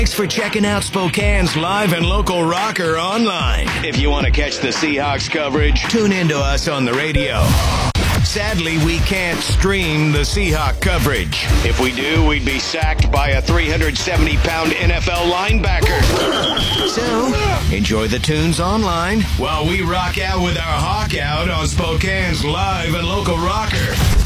Thanks for checking out Spokane's live and local rocker online. If you want to catch the Seahawks coverage, tune into us on the radio. Sadly, we can't stream the Seahawk coverage. If we do, we'd be sacked by a 370-pound NFL linebacker. So, enjoy the tunes online while we rock out with our Hawk Out on Spokane's live and local rocker.